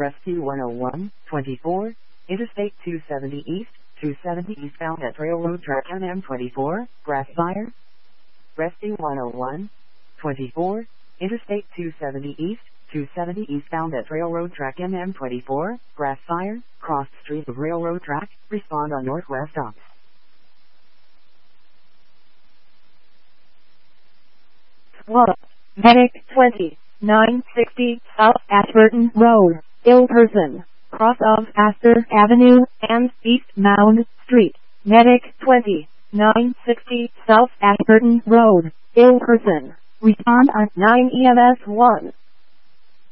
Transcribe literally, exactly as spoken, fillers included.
Rescue one oh one, twenty-four, Interstate two seventy East, two seventy eastbound at railroad track N M twenty-four, grass fire. Rescue one oh one, twenty-four, Interstate two seventy East, two seventy eastbound at railroad track N M twenty-four, grass fire, crossed street of railroad track, respond on northwest ops. twelve, Medic twenty, nine sixty South Ashburton Road, ill person, cross of Astor Avenue and East Mound Street. Medic twenty, nine sixty South Ashburton Road, ill person, respond on nine E M S one.